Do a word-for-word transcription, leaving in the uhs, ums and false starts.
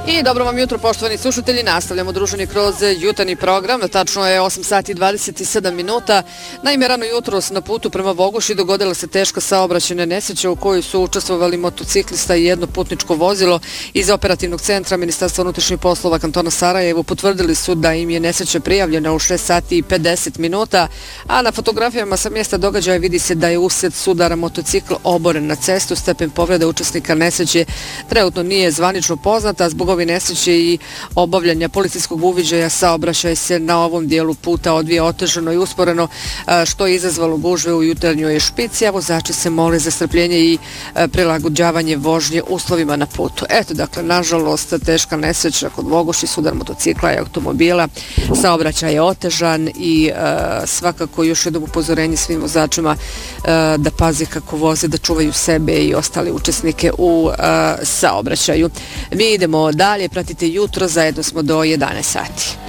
I dobro vam jutro, poštovani slušatelji, nastavljamo druženje kroz jutarnji program, tačno je osam sati i dvadeset sedam minuta. Naime, rano jutros na putu prema Vogoši dogodila se teška saobraćajna nesreća u kojoj su učestvovali motociklista i jedno putničko vozilo. Iz operativnog centra Ministarstva unutrašnjih poslova kantona Sarajevo potvrdili su da im je nesreća prijavljena u šest sati i pedeset minuta, a na fotografijama sa mjesta događaja vidi se da je usred sudara motocikl oboren na cestu. Stepen povrede učesnika nesreće trenutno nije zvanično poznata. Zbog ove nesreće i obavljanja policijskog uviđaja saobraćaj se na ovom dijelu puta odvija otežano i usporeno, što je izazvalo gužve u jutarnjoj špici, a vozači se mole za strpljenje i prilagođavanje vožnje uslovima na putu. Eto, dakle, nažalost, teška nesreća kod Vogoši, sudar motocikla i automobila, saobraćaj je otežan i uh, svakako još jednom upozorenje svim vozačima uh, da paze kako voze, da čuvaju sebe i ostale učesnike u uh, saobraćaju. Mi idemo dalje, pratite jutro, zajedno smo do jedanaest sati.